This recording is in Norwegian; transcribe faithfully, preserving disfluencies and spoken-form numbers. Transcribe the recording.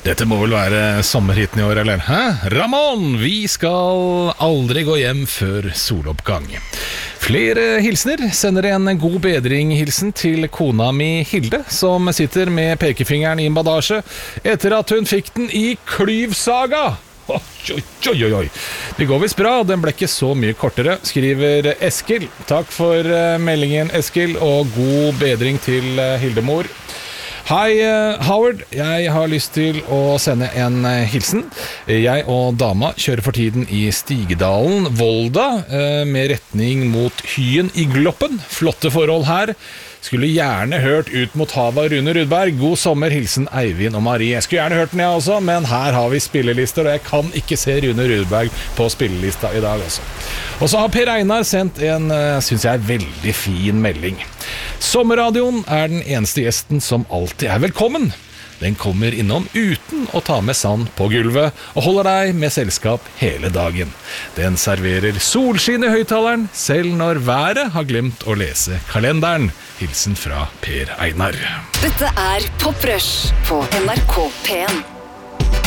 Dette må vel være sommerhiten i år, eller? Hæ? Ramón, vi skal aldri gå hjem før soloppgang. Flere hilsener sender en god bedring-hilsen til kona mi Hilde, som sitter med pekefingeren i en badasje etter at hun fikk den i klyvsaga. Oi, oi, oi, oi. Det går visst bra, den ble ikke så mye kortere, skriver Eskil. Takk for meldingen, Eskil, og god bedring til Hildemor. Hei, Howard. Jeg har lyst til å sende en hilsen. Jeg og dama kjører for tiden i Stigedalen, Volda, med retning mot Hyen i Gloppen. Flotte forhold her. Skulle gjerne hørt Ut mot havet Rune Rudberg. God sommer, hilsen Eivind og Marie. Jeg skulle gjerne hørt den jeg også, men her har vi spillelister, og jeg kan ikke se Rune Rudberg på spillelista i dag også. Og så har Per Einar sendt en, synes jeg, veldig fin melding. Sommerradioen er den eneste gjesten som alltid er velkommen. Den kommer innom uten å ta med sand på gulvet og holder deg med selskap hele dagen. Den serverer solskinn i høyttaleren, selv når været har glemt å lese kalenderen. Hilsen fra Per Einar. Dette er Pop Rush på N R K P en.